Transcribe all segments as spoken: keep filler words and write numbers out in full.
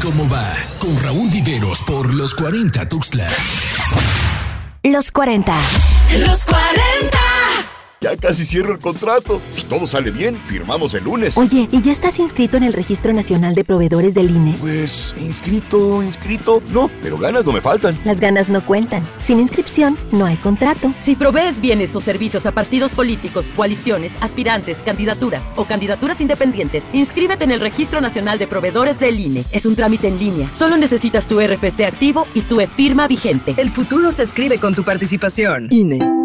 cómo va, con Raúl Viveros por Los cuarenta Tuxtla. Los cuarenta. Los cuarenta. Ya casi cierro el contrato. Si todo sale bien, firmamos el lunes. Oye, ¿y ya estás inscrito en el Registro Nacional de Proveedores del I N E? Pues, inscrito, inscrito. No, pero ganas no me faltan. Las ganas no cuentan. Sin inscripción, no hay contrato. Si provees bienes o servicios a partidos políticos, coaliciones, aspirantes, candidaturas o candidaturas independientes, inscríbete en el Registro Nacional de Proveedores del I N E. Es un trámite en línea. Solo necesitas tu R F C activo y tu e-firma vigente. El futuro se escribe con tu participación. I N E.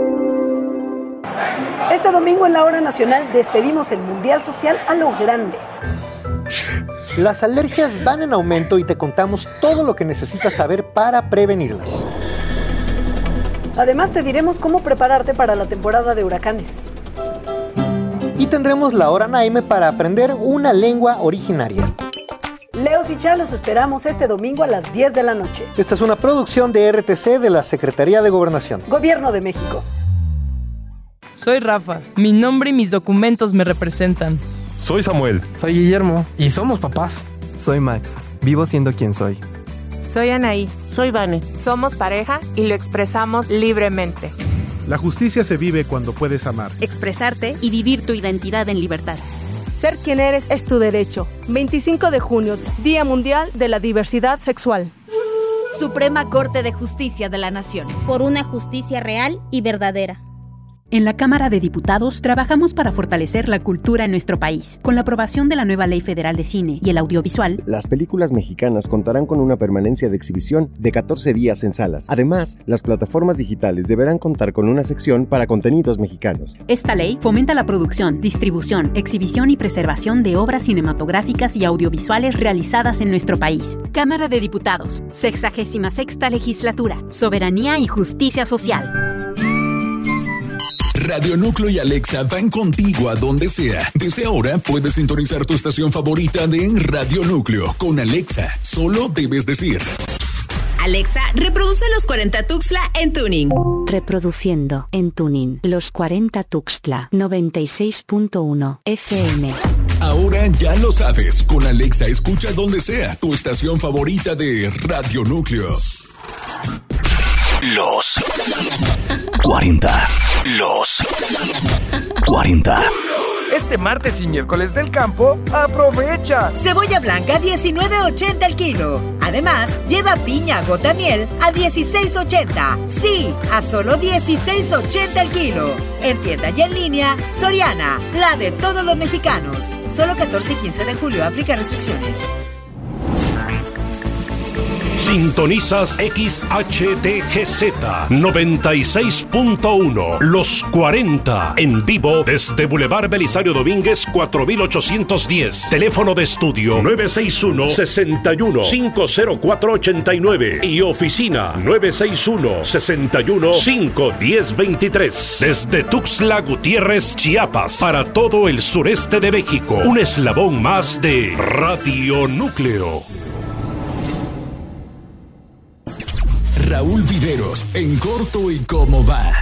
Este domingo en la Hora Nacional despedimos el Mundial Social a lo grande. Las alergias van en aumento y te contamos todo lo que necesitas saber para prevenirlas. Además te diremos cómo prepararte para la temporada de huracanes. Y tendremos la Hora Naime para aprender una lengua originaria. Leos y Chalos esperamos este domingo a las diez de la noche. Esta es una producción de R T C de la Secretaría de Gobernación. Gobierno de México. Soy Rafa. Mi nombre y mis documentos me representan. Soy Samuel. Soy Guillermo. Y somos papás. Soy Max. Vivo siendo quien soy. Soy Anaí. Soy Vane. Somos pareja y lo expresamos libremente. La justicia se vive cuando puedes amar, expresarte y vivir tu identidad en libertad. Ser quien eres es tu derecho. veinticinco de junio, Día Mundial de la Diversidad Sexual. Suprema Corte de Justicia de la Nación. Por una justicia real y verdadera. En la Cámara de Diputados trabajamos para fortalecer la cultura en nuestro país. Con la aprobación de la nueva Ley Federal de Cine y el Audiovisual, las películas mexicanas contarán con una permanencia de exhibición de catorce días en salas. Además, las plataformas digitales deberán contar con una sección para contenidos mexicanos. Esta ley fomenta la producción, distribución, exhibición y preservación de obras cinematográficas y audiovisuales realizadas en nuestro país. Cámara de Diputados, sexagésima sexta Legislatura, Soberanía y Justicia Social. Radio Núcleo y Alexa van contigo a donde sea. Desde ahora puedes sintonizar tu estación favorita de Radio Núcleo con Alexa. Solo debes decir: Alexa, reproduce Los cuarenta Tuxtla en Tuning. Reproduciendo en Tuning Los cuarenta Tuxtla noventa y seis punto uno F M. Ahora ya lo sabes. Con Alexa escucha donde sea tu estación favorita de Radio Núcleo. Los cuarenta. Los cuarenta. Este martes y miércoles del campo, aprovecha. Cebolla blanca diecinueve ochenta el kilo. Además, lleva piña gota miel a dieciséis ochenta. Sí, a solo dieciséis ochenta el kilo. En tienda y en línea, Soriana, la de todos los mexicanos. Solo catorce y quince de julio, aplica restricciones. Sintonizas X H D G Z noventa y seis punto uno, Los cuarenta, en vivo desde Boulevard Belisario Domínguez cuatro mil ochocientos diez. Teléfono de estudio nueve seis uno, seis uno, cinco cero cuatro ocho nueve y oficina nueve seis uno, seis uno, cinco uno cero dos tres. Desde Tuxtla Gutiérrez, Chiapas, para todo el sureste de México, un eslabón más de Radio Núcleo. Raúl Viveros, en corto y cómo va.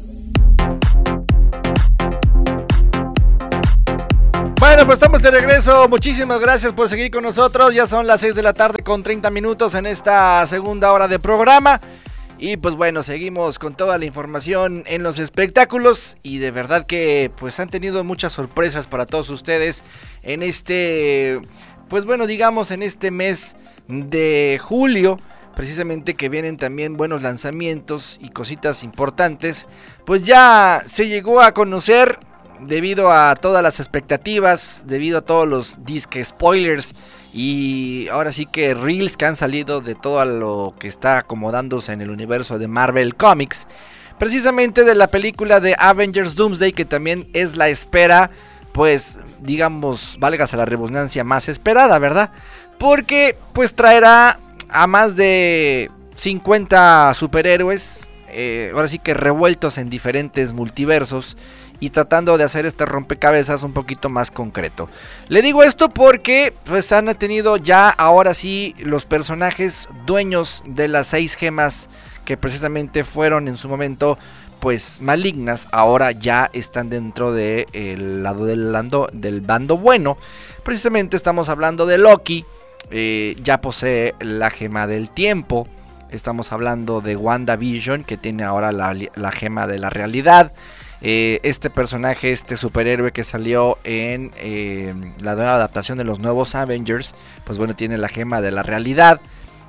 Bueno, pues estamos de regreso. Muchísimas gracias por seguir con nosotros. Ya son las seis de la tarde con treinta minutos en esta segunda hora de programa. Y pues bueno, seguimos con toda la información en los espectáculos. Y de verdad que pues han tenido muchas sorpresas para todos ustedes en este, pues bueno, digamos en este mes de julio. Precisamente que vienen también buenos lanzamientos y cositas importantes. Pues ya se llegó a conocer, debido a todas las expectativas, debido a todos los disque spoilers y ahora sí que reels que han salido de todo lo que está acomodándose en el universo de Marvel Comics. Precisamente de la película de Avengers Doomsday, que también es la espera, pues digamos, válgase la redundancia, más esperada, ¿verdad? Porque pues traerá a más de cincuenta superhéroes, eh, ahora sí que revueltos en diferentes multiversos y tratando de hacer este rompecabezas un poquito más concreto. Le digo esto porque pues han tenido ya ahora sí los personajes dueños de las seis gemas que precisamente fueron en su momento pues malignas, ahora ya están dentro del lado del bando, del bando bueno. Precisamente estamos hablando de Loki, eh, ya posee la gema del tiempo. Estamos hablando de WandaVision, que tiene ahora la, la gema de la realidad. Eh, este personaje, este superhéroe que salió en eh, la nueva adaptación de los nuevos Avengers, pues bueno, tiene la gema de la realidad.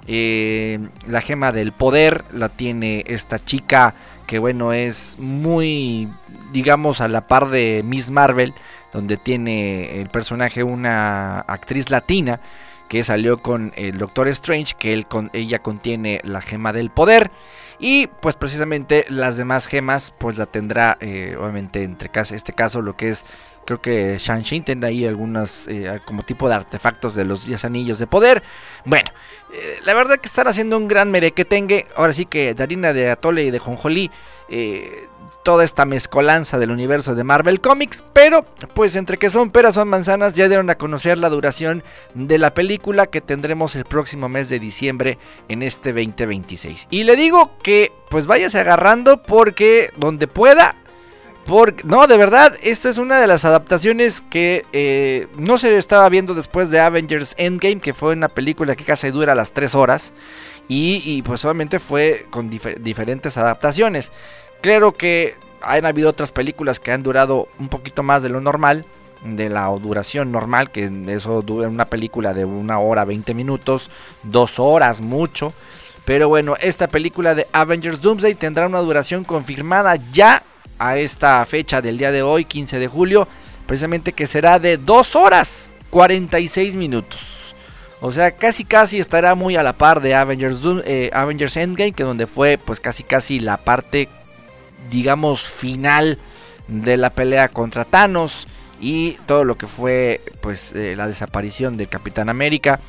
Eh, la gema del poder la tiene esta chica que bueno, es muy, digamos, a la par de Miss Marvel, donde tiene el personaje una actriz latina que salió con el Doctor Strange, que él con, ella contiene la gema del poder. Y pues precisamente las demás gemas pues la tendrá eh, obviamente entre caso, este caso lo que es, creo que Shang-Chi tendrá ahí algunas eh, como tipo de artefactos de los diez anillos de poder. Bueno, eh, la verdad que están haciendo un gran merequetengue. Ahora sí que de harina de atole y de jonjolí, eh, toda esta mezcolanza del universo de Marvel Comics. Pero pues entre que son peras son manzanas, ya dieron a conocer la duración de la película que tendremos el próximo mes de diciembre en este veinte veintiséis. Y le digo que pues váyase agarrando porque donde pueda, porque no, de verdad, esta es una de las adaptaciones que eh, no se estaba viendo después de Avengers Endgame, que fue una película que casi dura las tres horas. Y, y pues obviamente fue con difer- diferentes adaptaciones. Creo que han habido otras películas que han durado un poquito más de lo normal, de la duración normal, que eso dura una película de una hora, veinte minutos, dos horas mucho. Pero bueno, esta película de Avengers Doomsday tendrá una duración confirmada ya a esta fecha del día de hoy, quince de julio, precisamente que será de dos horas, cuarenta y seis minutos. O sea, casi casi estará muy a la par de Avengers, Doom, eh, Avengers Endgame, que donde fue pues casi casi la parte, digamos, final de la pelea contra Thanos y todo lo que fue pues eh, la desaparición de Capitán América,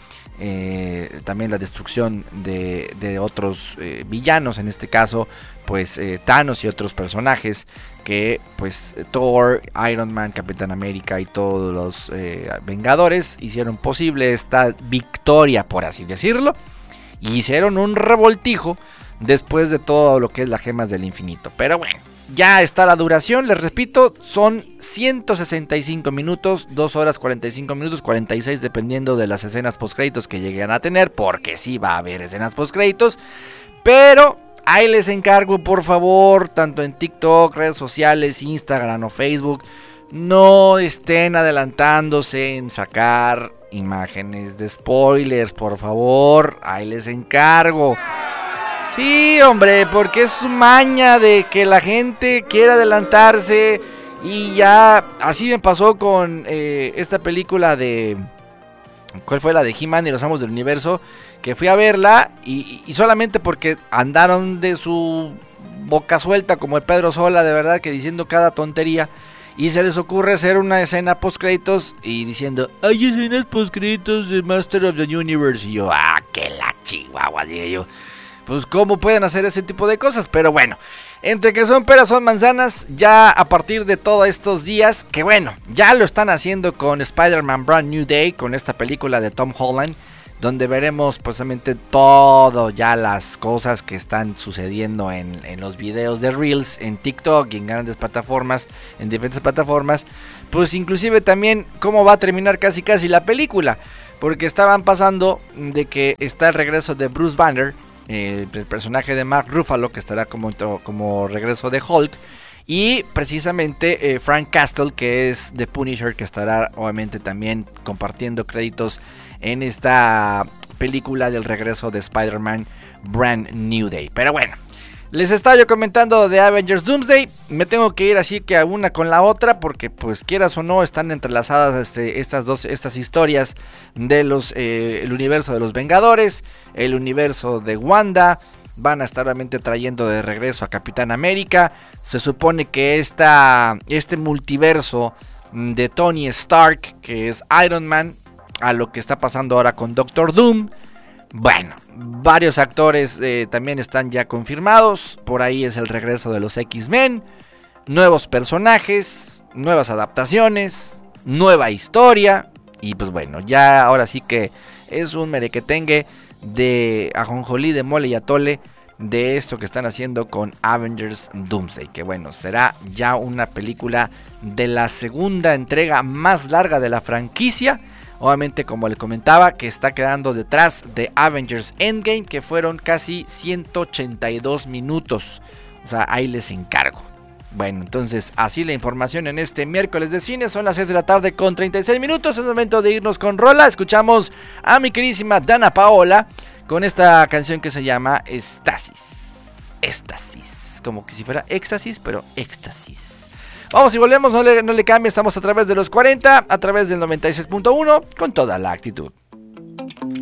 eh, también la destrucción de, de otros eh, villanos, en este caso pues eh, Thanos y otros personajes que pues Thor, Iron Man, Capitán América y todos los eh, Vengadores hicieron posible esta victoria, por así decirlo, y hicieron un revoltijo después de todo lo que es las gemas del infinito. Pero bueno, ya está la duración, les repito, son ciento sesenta y cinco minutos, dos horas cuarenta y cinco minutos, cuarenta y seis dependiendo de las escenas postcréditos que lleguen a tener, porque sí va a haber escenas postcréditos. Pero ahí les encargo, por favor, tanto en TikTok, redes sociales, Instagram o Facebook, no estén adelantándose en sacar imágenes de spoilers, por favor, ahí les encargo. Sí, hombre, porque es su maña de que la gente quiera adelantarse. Y ya, así me pasó con eh, esta película de... ¿Cuál fue? La de He-Man y los Amos del Universo. Que fui a verla y, y solamente porque andaron de su boca suelta como el Pedro Sola, de verdad, que diciendo cada tontería. Y se les ocurre hacer una escena post-créditos y diciendo, hay escenas post-créditos de Master of the Universe. Y yo, ah, que la chihuahua, dije yo. Pues cómo pueden hacer ese tipo de cosas, pero bueno, entre que son peras son manzanas, ya a partir de todos estos días, que bueno, ya lo están haciendo con Spider-Man Brand New Day, con esta película de Tom Holland, donde veremos precisamente todo, ya las cosas que están sucediendo en, en los videos de Reels, en TikTok y en grandes plataformas, en diferentes plataformas, pues inclusive también cómo va a terminar casi casi la película, porque estaban pasando de que está el regreso de Bruce Banner, el, el personaje de Mark Ruffalo, que estará como, como regreso de Hulk, y precisamente eh, Frank Castle, que es The Punisher, que estará obviamente también compartiendo créditos en esta película del regreso de Spider-Man Brand New Day. Pero bueno, les estaba yo comentando de Avengers Doomsday. Me tengo que ir así que a una con la otra, porque pues quieras o no están entrelazadas este, estas dos estas historias de los eh, el universo de los Vengadores, el universo de Wanda. Van a estar obviamente trayendo de regreso a Capitán América. Se supone que esta, este multiverso de Tony Stark, que es Iron Man, a lo que está pasando ahora con Doctor Doom. Bueno, varios actores eh, también están ya confirmados. Por ahí es el regreso de los X-Men. Nuevos personajes, nuevas adaptaciones, nueva historia. Y pues bueno, ya ahora sí que es un merequetengue de ajonjolí, de mole y atole de esto que están haciendo con Avengers Doomsday, que bueno, será ya una película de la segunda entrega más larga de la franquicia. Obviamente, como le comentaba, que está quedando detrás de Avengers Endgame, que fueron casi ciento ochenta y dos minutos. O sea, ahí les encargo. Bueno, entonces así la información en este miércoles de cine. Son las seis de la tarde con treinta y seis minutos. Es momento de irnos con rola. Escuchamos a mi queridísima Dana Paola con esta canción que se llama Éxtasis. Éxtasis. Como que si fuera éxtasis, pero éxtasis. Vamos y volvemos, no le, no le cambie. Estamos a través de los cuarenta, a través del noventa y seis punto uno, con toda la actitud.